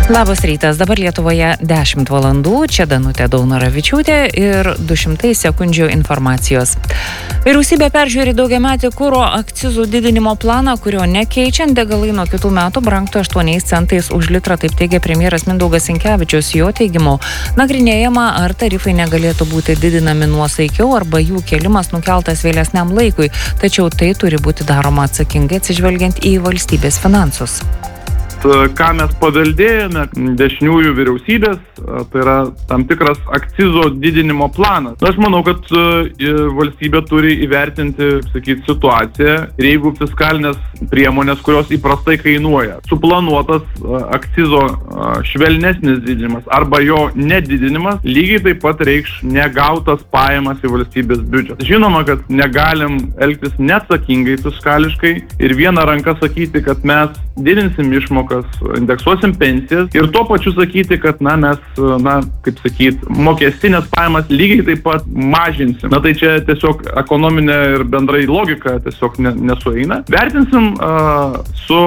Labas rytas, dabar Lietuvoje 10 valandų, čia Danutė Daunoravičiūtė ir 200 sekundžių informacijos. Vyriausybė peržiūri daugiametį kuro akcizų didinimo planą, kurio nekeičiant degalai nuo kitų metų brangtų 8 centais už litrą, taip teigia premjeras Mindaugas Sinkevičius. Jo teigimu, nagrinėjama, ar tarifai negalėtų būti didinami nuosaikiau arba jų kėlimas nukeltas vėlesniam laikui, tačiau tai turi būti daroma atsakingai atsižvelgiant į valstybės finansus. Ką mes paveldėjome dešiniųjų vyriausybės, tai yra tam tikras akcizo didinimo planas. Aš manau, kad valstybė turi įvertinti, situaciją ir jeigu fiskalinės priemonės, kurios įprastai kainuoja, suplanuotas akcizo švelnesnis didinimas arba jo nedidinimas, lygiai taip pat reikš negautas pajamas į valstybės biudžetą. Žinoma, kad negalim elgtis neatsakingai fiskališkai ir vieną ranką sakyti, kad mes didinsim išmokas, indeksuosim pensijas ir tuo pačiu sakyti, kad mes, mokestinės pajamas lygiai taip pat mažinsim. Tai čia tiesiog ekonominė ir bendrai logika tiesiog nesueina. Vertinsim su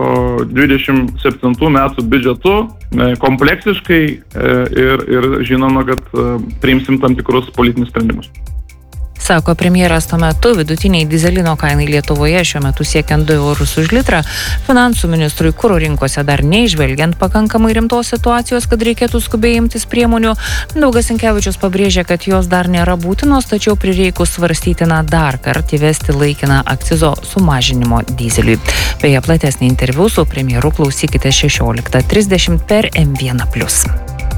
27 metų biudžetu kompleksiškai ir žinoma, kad priimsim tam tikrus politinius sprendimus. Sako premjeras, tuo metu vidutiniai dizelino kainai Lietuvoje šiuo metu siekiant 2 eurus už litrą. Finansų ministrui kuro rinkose dar neižvelgiant pakankamai rimtos situacijos, kad reikėtų skubiai imtis priemonių. Mindaugas Sinkevičius pabrėžė, kad jos dar nėra būtinos, tačiau prireikus svarstytina dar kartą įvesti laikiną akcizo sumažinimo dyzeliui. Beje, platesnį interviu su premjeru klausykite 16:30 per M1+.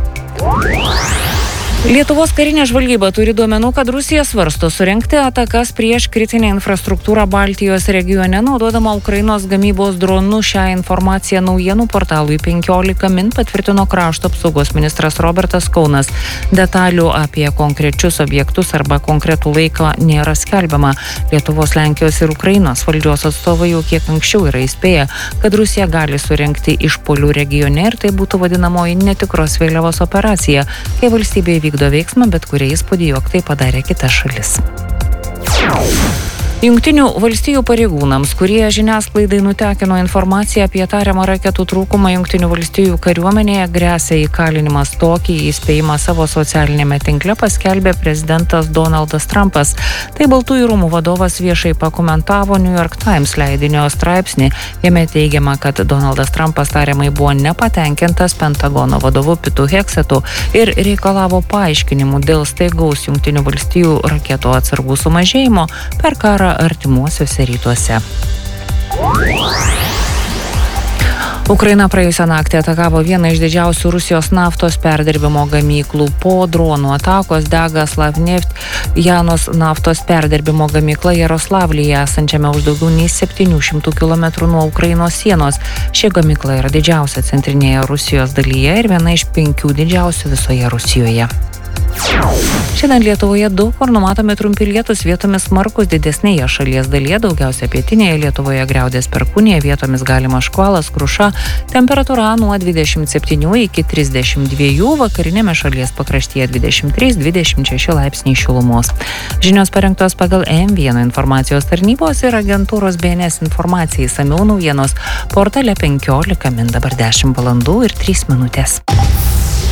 Lietuvos karinė žvalgyba turi duomenų, kad Rusija svarsto surengti atakas prieš kritinę infrastruktūrą Baltijos regione, naudodama Ukrainos gamybos dronų. Šią informaciją naujienų portalui 15 min patvirtino krašto apsaugos ministras Robertas Kaunas. Detalių apie konkrečius objektus arba konkretų laiką nėra skelbiama. Lietuvos, Lenkijos ir Ukrainos valdžios atstovai jau kiek anksčiau yra įspėję, kad Rusija gali surengti išpuolių regione ir tai būtų vadinamoji netikros vėliavos operacija, kai valstybė vykdo veiksmą, bet kurie įspūdį, jog tai padarė kita šalis. Jungtinių valstijų pareigūnams, kurie žiniasklaidai nutekino informaciją apie tariamą raketų trūkumą Jungtinių valstijų kariuomenėje, gresia įkalinimas. Tokį įspėjimą savo socialinėme tinkle paskelbė prezidentas Donaldas Trumpas. Tai Baltųjų rūmų vadovas viešai pakomentavo New York Times leidinio straipsnį. Jame teigiama, kad Donaldas Trumpas tariamai buvo nepatenkintas Pentagono vadovu Pitu Heksetu ir reikalavo paaiškinimų dėl staigaus Jungtinių valstijų raketų atsargų sumažėjimo per karą artimuosiuose rytuose. Ukraina praėjusią naktį atakavo vieną iš didžiausių Rusijos naftos perdirbimo gamyklų. Po dronų atakos dega Slavneft Janos naftos perdirbimo gamykla Jaroslavlyje, esančiame už daugiau nei 700 km nuo Ukrainos sienos. Ši gamykla yra didžiausia centrinėje Rusijos dalyje ir viena iš 5 didžiausių visoje Rusijoje. Šiandien Lietuvoje daug kur numatomi trumpi lietūs, vietomis smarkūs didesnėje šalies dalyje, daugiausia pietinėje Lietuvoje griaudės perkūnija, vietomis galima škvalas, kruša, temperatūra nuo 27 iki 32, vakarinėme šalies pakraštyje 23-26 laipsniai šilumos. Žinios parengtos pagal M1 informacijos tarnybos ir agentūros BNS informacijai. Išsamiau naujienos portale 15 min, dabar 10 valandų ir 3 minutės.